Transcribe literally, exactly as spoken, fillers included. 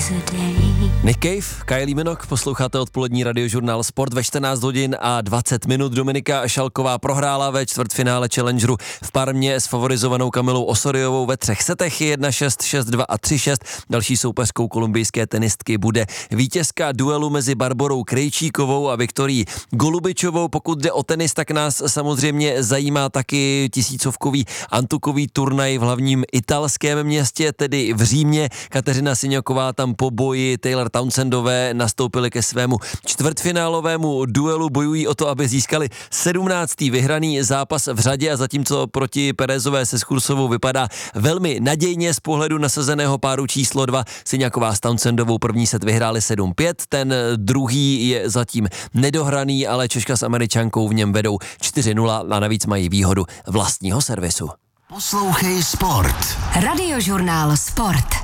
Nick Cave, Kylie Minogue, posloucháte odpolední radiožurnál Sport ve čtrnáct hodin a dvacet minut. Dominika Šalková prohrála ve čtvrtfinále Challengeru v Parmě s favorizovanou Kamilou Osoriovou ve třech setech jedna šest, šest dva a tři šest. Další soupeřkou kolumbijské tenistky bude vítězka duelu mezi Barborou Krejčíkovou a Viktorií Golubičovou. Pokud jde o tenis, tak nás samozřejmě zajímá taky tisícovkový antukový turnaj v hlavním italském městě, tedy v Římě. Kateřina Siňaková tam po boji Taylor Townsendové nastoupili ke svému čtvrtfinálovému duelu, bojují o to, aby získali sedmnáctý vyhraný zápas v řadě, a zatímco proti Perezové se Schursovou vypadá velmi nadějně z pohledu nasazeného páru číslo dva, Siňaková s Townsendovou první set vyhráli sedm pět, ten druhý je zatím nedohraný, ale Češka s Američankou v něm vedou čtyři nula a navíc mají výhodu vlastního servisu. Poslouchej Sport. Radiožurnál Sport.